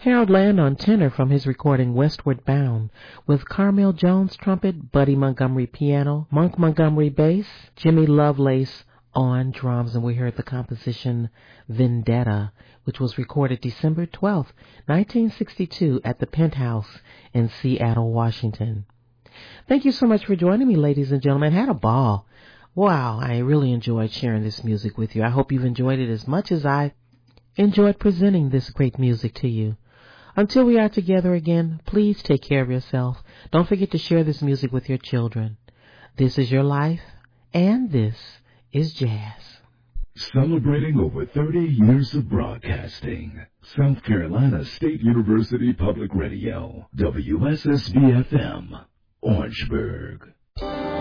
Harold Land on tenor from his recording Westward Bound, with Carmel Jones trumpet, Buddy Montgomery piano, Monk Montgomery bass, Jimmy Lovelace on drums, and we heard the composition Vendetta, which was recorded December 12, 1962 at the Penthouse in Seattle, Washington. Thank you so much for joining me, ladies and gentlemen. Had a ball. Wow, I really enjoyed sharing this music with you. I hope you've enjoyed it as much as I enjoyed presenting this great music to you. Until we are together again, please take care of yourself. Don't forget to share this music with your children. This is your life, and this is jazz. Celebrating over 30 years of broadcasting. South Carolina State University Public Radio, WSSB-FM, Orangeburg.